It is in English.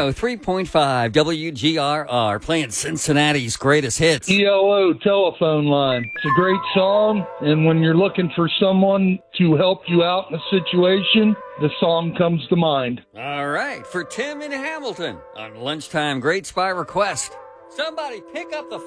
103.5 WGRR, playing Cincinnati's greatest hits. ELO telephone line. It's a great song, and when you're looking for someone to help you out in a situation, the song comes to mind. All right, for Tim in Hamilton on Lunchtime Greats by Request. Somebody pick up the